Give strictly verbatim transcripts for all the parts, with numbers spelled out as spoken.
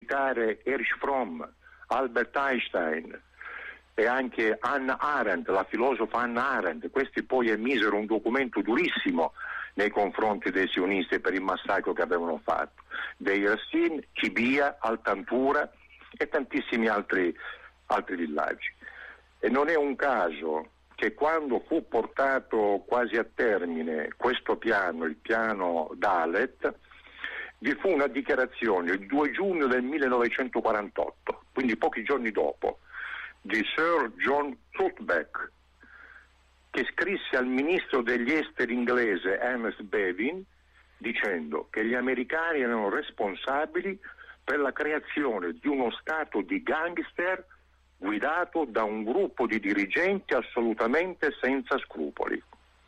citare Erich Fromm, Albert Einstein e anche Hannah Arendt, la filosofa Hannah Arendt. Questi poi emisero un documento durissimo nei confronti dei sionisti per il massacro che avevano fatto. Deir Yassin, Kibia, Altantura e tantissimi altri, altri villaggi. E non è un caso che quando fu portato quasi a termine questo piano, il piano Dalet, vi fu una dichiarazione il due giugno del millenovecentoquarantotto, quindi pochi giorni dopo, di Sir John Tootbeck, che scrisse al ministro degli esteri inglese Ernest Bevin dicendo che gli americani erano responsabili per la creazione di uno stato di gangster guidato da un gruppo di dirigenti assolutamente senza scrupoli.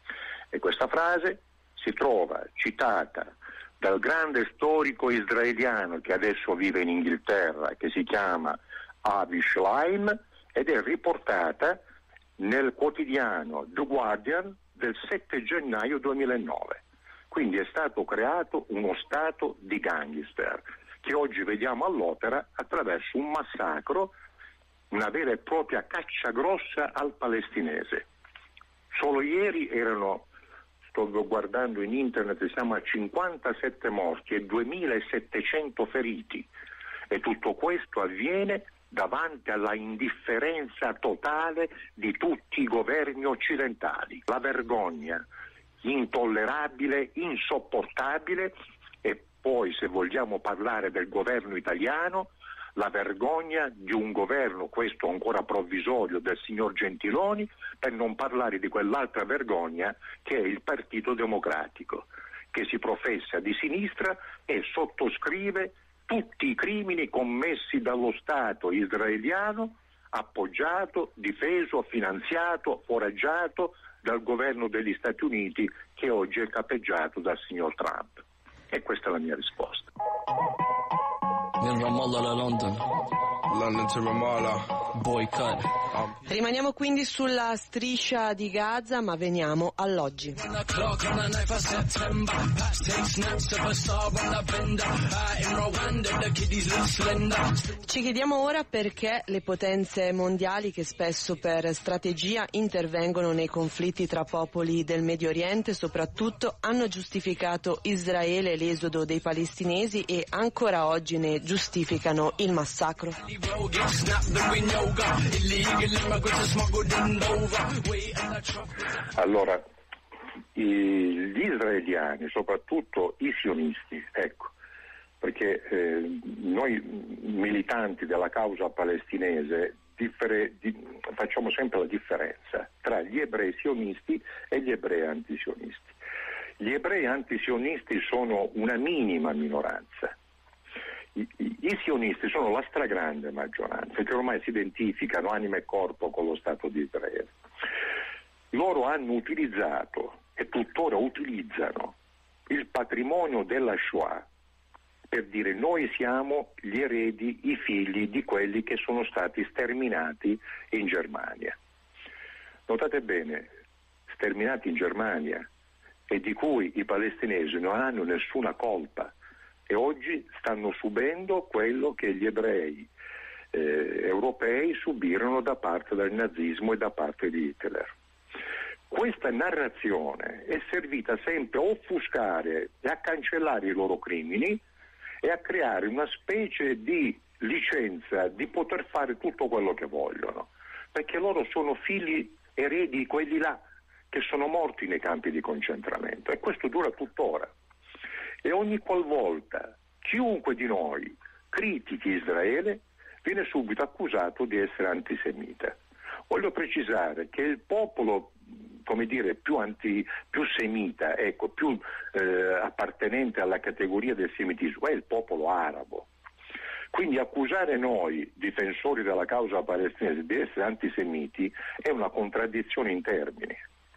E questa frase si trova citata dal grande storico israeliano che adesso vive in Inghilterra, che si chiama Avi Shlaim, ed è riportata nel quotidiano The Guardian del sette gennaio duemilanove. Quindi è stato creato uno stato di gangster che oggi vediamo all'opera attraverso un massacro, una vera e propria caccia grossa al palestinese. Solo ieri erano, sto guardando in internet, siamo a cinquantasette morti e duemilasettecento feriti, e tutto questo avviene davanti alla indifferenza totale di tutti i governi occidentali. La vergogna intollerabile, insopportabile. E poi, se vogliamo parlare del governo italiano, la vergogna di un governo, questo ancora provvisorio, del signor Gentiloni, per non parlare di quell'altra vergogna che è il Partito Democratico, che si professa di sinistra e sottoscrive tutti i crimini commessi dallo Stato israeliano, appoggiato, difeso, finanziato, foraggiato dal governo degli Stati Uniti, che oggi è capeggiato dal signor Trump. E questa è la mia risposta. Min Ramallah da London, London to Ramallah, boycott. Rimaniamo quindi sulla striscia di Gaza, ma veniamo all'oggi. Ci chiediamo ora perché le potenze mondiali, che spesso per strategia intervengono nei conflitti tra popoli del Medio Oriente, soprattutto, hanno giustificato Israele e l'esodo dei palestinesi e ancora oggi ne giustificano il massacro. Allora, gli israeliani, soprattutto i sionisti, ecco, perché eh, noi militanti della causa palestinese differe, di, facciamo sempre la differenza tra gli ebrei sionisti e gli ebrei antisionisti. Gli ebrei antisionisti sono una minima minoranza. I, i, i sionisti sono la stragrande maggioranza, che ormai si identificano anima e corpo con lo Stato di Israele. Loro hanno utilizzato e tuttora utilizzano il patrimonio della Shoah per dire: noi siamo gli eredi, i figli di quelli che sono stati sterminati in Germania. Notate bene, sterminati in Germania, e di cui i palestinesi non hanno nessuna colpa, e oggi stanno subendo quello che gli ebrei eh, europei subirono da parte del nazismo e da parte di Hitler. Questa narrazione è servita sempre a offuscare e a cancellare i loro crimini e a creare una specie di licenza di poter fare tutto quello che vogliono, perché loro sono figli eredi di quelli là che sono morti nei campi di concentramento, e questo dura tuttora. E ogni qualvolta chiunque di noi critichi Israele viene subito accusato di essere antisemita. Voglio precisare che il popolo, come dire, più anti, più semita, ecco, più eh, appartenente alla categoria del semitismo è il popolo arabo. Quindi accusare noi, difensori della causa palestinese, di essere antisemiti è una contraddizione in termini.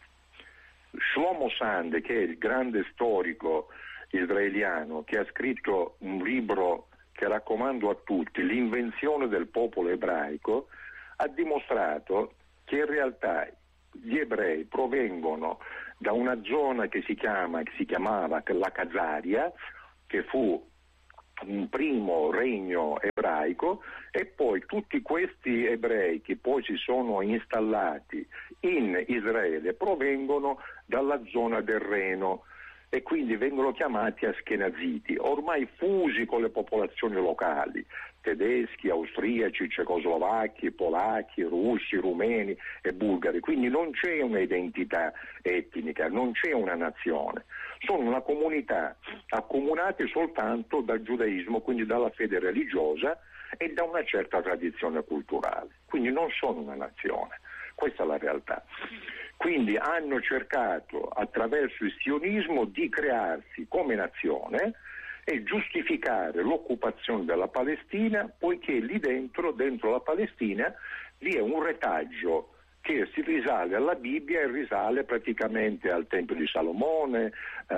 Shlomo Sand, che è il grande storico israeliano, che ha scritto un libro che raccomando a tutti, L'invenzione del popolo ebraico, ha dimostrato che in realtà gli ebrei provengono da una zona che si chiama, che si chiamava la Khazaria, che fu un primo regno ebraico, e poi tutti questi ebrei che poi si sono installati in Israele provengono dalla zona del Reno e quindi vengono chiamati Ashkenaziti, ormai fusi con le popolazioni locali, tedeschi, austriaci, cecoslovacchi, polacchi, russi, rumeni e bulgari, quindi non c'è un'identità etnica, non c'è una nazione, sono una comunità accomunati soltanto dal giudaismo, quindi dalla fede religiosa e da una certa tradizione culturale, quindi non sono una nazione, questa è la realtà. Quindi hanno cercato attraverso il sionismo di crearsi come nazione e giustificare l'occupazione della Palestina, poiché lì dentro, dentro la Palestina, vi è un retaggio che si risale alla Bibbia e risale praticamente al Tempio di Salomone, eh,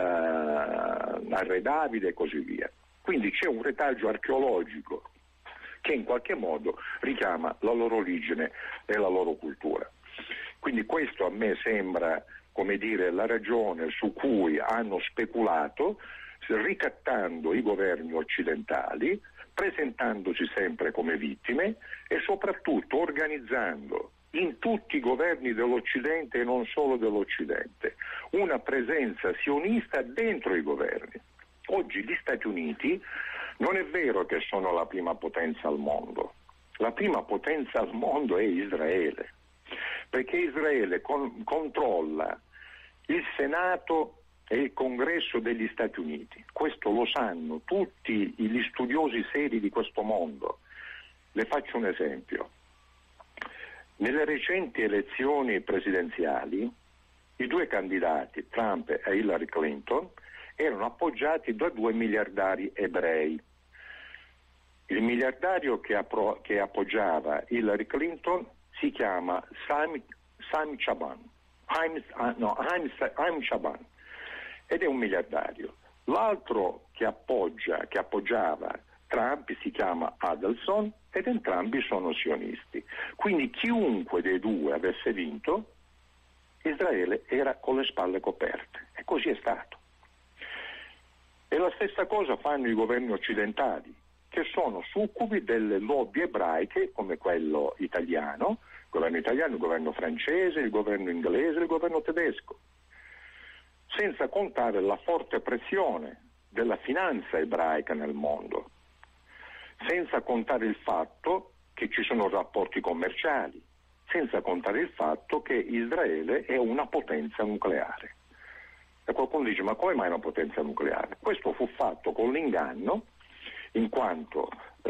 al Re Davide e così via. Quindi c'è un retaggio archeologico che in qualche modo richiama la loro origine e la loro cultura. Quindi questo a me sembra, come dire, la ragione su cui hanno speculato, ricattando i governi occidentali, presentandosi sempre come vittime e soprattutto organizzando in tutti i governi dell'Occidente e non solo dell'Occidente una presenza sionista dentro i governi. Oggi gli Stati Uniti non è vero che sono la prima potenza al mondo, la prima potenza al mondo è Israele, perché Israele con, controlla il Senato e il Congresso degli Stati Uniti. Questo lo sanno tutti gli studiosi seri di questo mondo. Le faccio un esempio. Nelle recenti elezioni presidenziali i due candidati, Trump e Hillary Clinton, erano appoggiati da due miliardari ebrei. Il miliardario che, appro- che appoggiava Hillary Clinton si chiama Sam, Sam Chaban, Haim, no, Haim, Haim Chaban, ed è un miliardario. L'altro che appoggia, che appoggiava Trump si chiama Adelson ed entrambi sono sionisti. Quindi chiunque dei due avesse vinto, Israele era con le spalle coperte, e così è stato. E la stessa cosa fanno i governi occidentali, che sono succubi delle lobby ebraiche come quello italiano, il governo italiano, il governo francese, il governo inglese, il governo tedesco, senza contare la forte pressione della finanza ebraica nel mondo, senza contare il fatto che ci sono rapporti commerciali, senza contare il fatto che Israele è una potenza nucleare. E qualcuno dice: ma come mai una potenza nucleare? Questo fu fatto con l'inganno, in quanto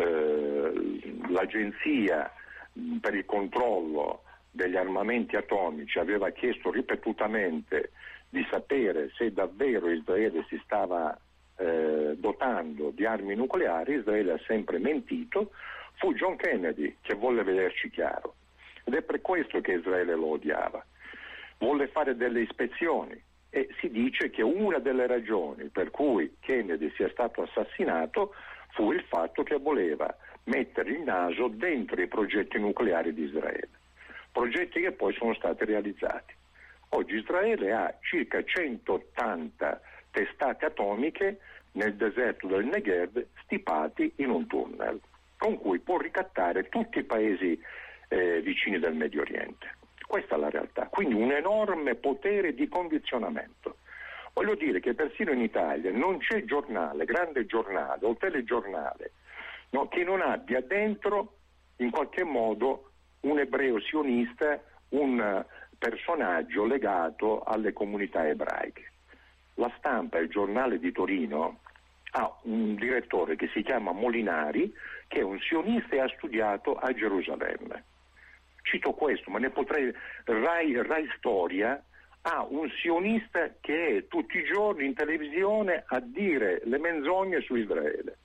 eh, l'Agenzia per il controllo degli armamenti atomici aveva chiesto ripetutamente di sapere se davvero Israele si stava eh, dotando di armi nucleari. Israele ha sempre mentito, fu John Kennedy che volle vederci chiaro, ed è per questo che Israele lo odiava. Volle fare delle ispezioni e si dice che una delle ragioni per cui Kennedy sia stato assassinato fu il fatto che voleva mettere il naso dentro i progetti nucleari di Israele, progetti che poi sono stati realizzati. Oggi Israele ha circa centottanta testate atomiche nel deserto del Negev stipati in un tunnel, con cui può ricattare tutti i paesi eh, vicini del Medio Oriente. Questa è la realtà, quindi un enorme potere di condizionamento. Voglio dire che persino in Italia non c'è giornale, grande giornale o telegiornale, no, che non abbia dentro in qualche modo un ebreo sionista, un personaggio legato alle comunità ebraiche. La Stampa, il giornale di Torino, ha un direttore che si chiama Molinari, che è un sionista e ha studiato a Gerusalemme. Cito questo, ma ne potrei... Rai, Rai Storia ha un sionista che è tutti i giorni in televisione a dire le menzogne su Israele.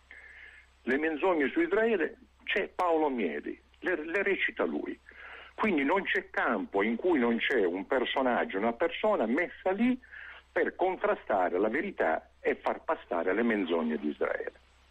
Le menzogne su Israele c'è Paolo Mieli, le, le recita lui. Quindi non c'è campo in cui non c'è un personaggio, una persona messa lì per contrastare la verità e far passare le menzogne di Israele.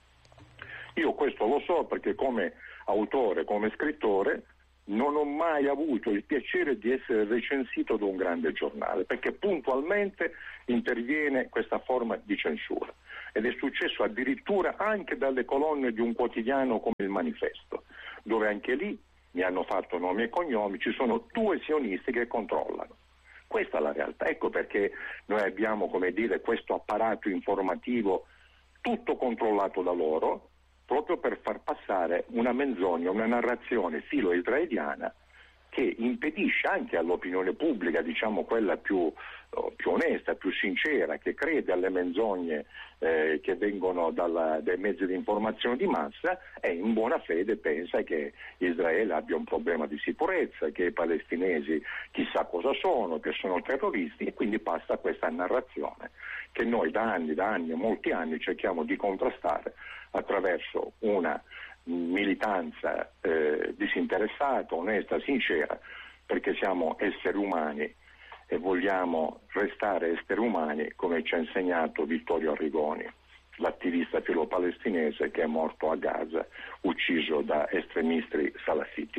Io questo lo so perché come autore, come scrittore, non ho mai avuto il piacere di essere recensito da un grande giornale, perché puntualmente interviene questa forma di censura. ed è successo addirittura anche dalle colonne di un quotidiano come il Manifesto, dove anche lì mi hanno fatto nomi e cognomi, ci sono due sionisti che controllano. Questa è la realtà, ecco perché noi abbiamo, come dire, questo apparato informativo tutto controllato da loro, proprio per far passare una menzogna, una narrazione filo-israeliana che impedisce anche all'opinione pubblica, diciamo quella più, più onesta, più sincera, che crede alle menzogne eh, che vengono dalla, dai mezzi di informazione di massa, e in buona fede pensa che Israele abbia un problema di sicurezza, che i palestinesi chissà cosa sono, che sono terroristi, e quindi passa questa narrazione che noi da anni, da anni, molti anni cerchiamo di contrastare attraverso una militanza eh, disinteressata, onesta, sincera, perché siamo esseri umani e vogliamo restare esseri umani, come ci ha insegnato Vittorio Arrigoni, l'attivista filo-palestinese che è morto a Gaza, ucciso da estremisti salafiti.